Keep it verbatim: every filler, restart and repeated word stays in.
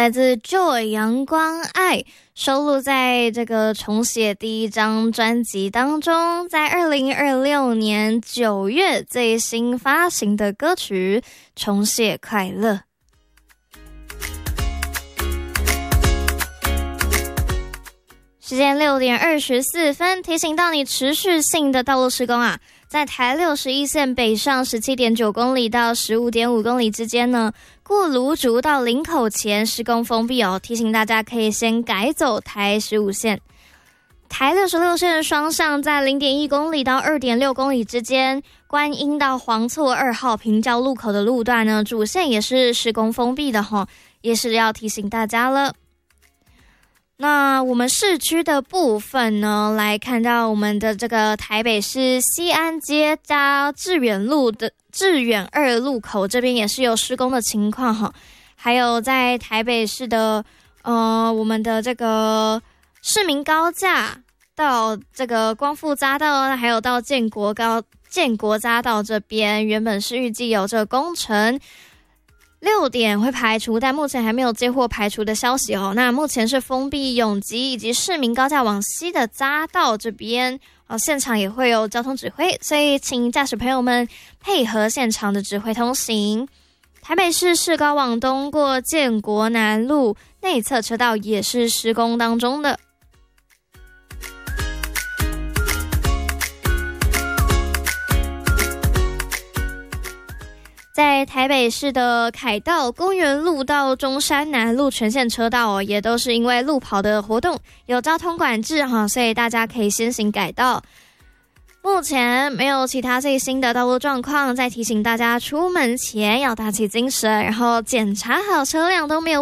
来自 Joy 阳光爱，收录在这个重写第一张专辑当中，在二零二六年九月最新发行的歌曲《重写快乐》。时间六点二十四分，提醒到你持续性的道路施工啊，在台六十一线北上 十七点九公里到 十五点五公里之间呢，过芦竹到林口前施工封闭哦，提醒大家可以先改走台十五线。台六十六线双向在 零点一公里到 二点六公里之间，观音到黄厝二号平交路口的路段呢，主线也是施工封闭的齁，也是要提醒大家了。那我们市区的部分呢，来看到我们的这个台北市西安街加致远路的致远二路口这边也是有施工的情况哈，还有在台北市的呃我们的这个市民高架到这个光复匝道，还有到建国高建国匝道这边，原本是预计有这个工程六点会排除，但目前还没有接获排除的消息哦。那目前是封闭永吉以及市民高架往西的匝道这边，哦，现场也会有交通指挥，所以请驾驶朋友们配合现场的指挥通行。台北市市高往东过建国南路内侧车道也是施工当中的。在台北市的凯道公园路到中山南路全线车道哦，也都是因为路跑的活动有交通管制哈，所以大家可以先行改道。目前没有其他最新的道路状况，再提醒大家出门前要打起精神，然后检查好车辆都没有